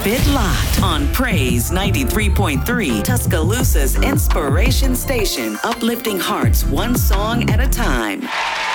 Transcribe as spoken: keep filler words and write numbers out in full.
it locked on Praise ninety-three point three, Tuscaloosa's inspiration station, uplifting hearts one song at a time.